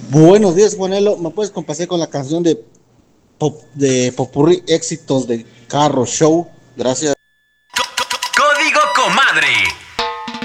Buenos días, Juanelo. ¿Me puedes complacer con la canción de Popurrí Éxitos de Carro Show? Gracias.